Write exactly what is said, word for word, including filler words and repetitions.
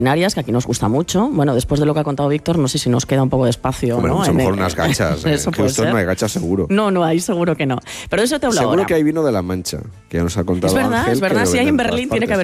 que aquí nos gusta mucho. Bueno, después de lo que ha contado Víctor, no sé si nos queda un poco de espacio. Hombre, ¿no? mucho En mejor el, unas gachas. En eso puede Houston ser. no hay gachas seguro. No, no hay, seguro que no. Pero de eso te hablo Seguro ahora. que hay vino de La Mancha, que ya nos ha contado Es verdad, Ángel, es verdad. que lo Si hay en venden todas Berlín, tiene que partes. haber